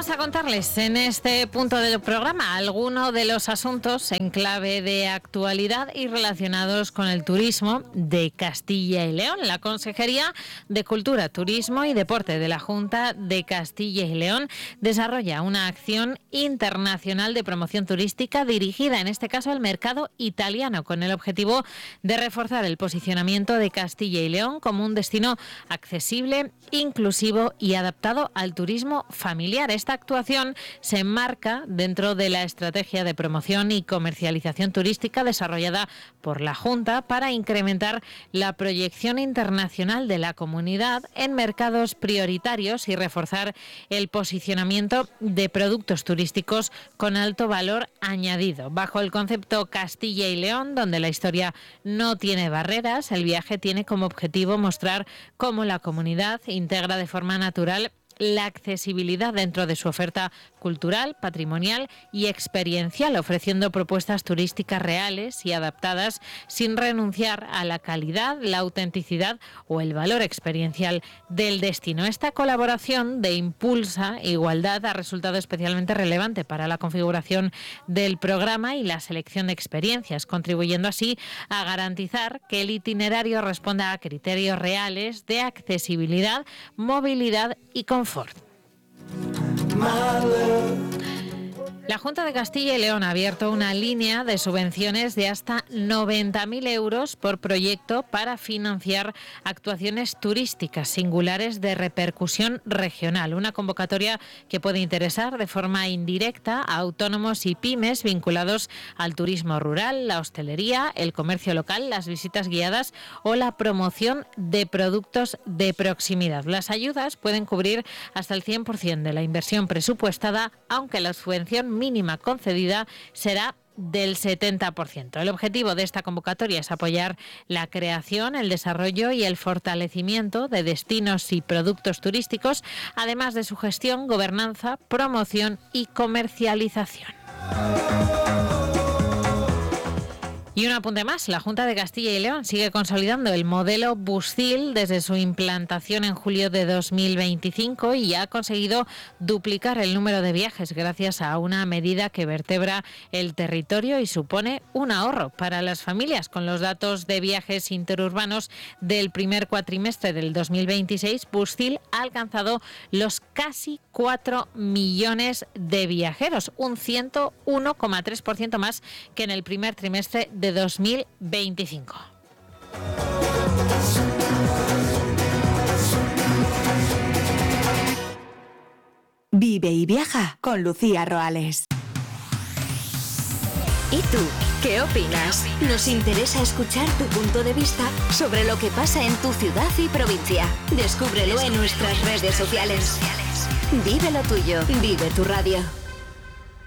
Vamos a contarles en este punto del programa algunos de los asuntos en clave de actualidad y relacionados con el turismo de Castilla y León. La Consejería de Cultura, Turismo y Deporte de la Junta de Castilla y León desarrolla una acción internacional de promoción turística dirigida en este caso al mercado italiano, con el objetivo de reforzar el posicionamiento de Castilla y León como un destino accesible, inclusivo y adaptado al turismo familiar. Esta actuación se enmarca dentro de la estrategia de promoción y comercialización turística desarrollada por la Junta para incrementar la proyección internacional de la comunidad en mercados prioritarios y reforzar el posicionamiento de productos turísticos con alto valor añadido. Bajo el concepto Castilla y León, donde la historia no tiene barreras, el viaje tiene como objetivo mostrar cómo la comunidad integra de forma natural la accesibilidad dentro de su oferta cultural, patrimonial y experiencial, ofreciendo propuestas turísticas reales y adaptadas sin renunciar a la calidad, la autenticidad o el valor experiencial del destino. Esta colaboración de Impulsa Igualdad ha resultado especialmente relevante para la configuración del programa y la selección de experiencias, contribuyendo así a garantizar que el itinerario responda a criterios reales de accesibilidad, movilidad y confort. La Junta de Castilla y León ha abierto una línea de subvenciones de hasta 90.000 euros por proyecto para financiar actuaciones turísticas singulares de repercusión regional. Una convocatoria que puede interesar de forma indirecta a autónomos y pymes vinculados al turismo rural, la hostelería, el comercio local, las visitas guiadas o la promoción de productos de proximidad. Las ayudas pueden cubrir hasta el 100% de la inversión presupuestada, aunque la subvención mínima concedida será del 70%. El objetivo de esta convocatoria es apoyar la creación, el desarrollo y el fortalecimiento de destinos y productos turísticos, además de su gestión, gobernanza, promoción y comercialización. Y un apunte más, la Junta de Castilla y León sigue consolidando el modelo Buscil desde su implantación en julio de 2025 y ha conseguido duplicar el número de viajes gracias a una medida que vertebra el territorio y supone un ahorro para las familias. Con los datos de viajes interurbanos del primer cuatrimestre del 2026, Buscil ha alcanzado los casi 4 millones de viajeros, un 101,3% más que en el primer trimestre de 2025. Vive y viaja con Lucía Roales. ¿Y tú? ¿Qué opinas? Nos interesa escuchar tu punto de vista sobre lo que pasa en tu ciudad y provincia. Descúbrelo en nuestras redes sociales. Vive lo tuyo, vive tu radio.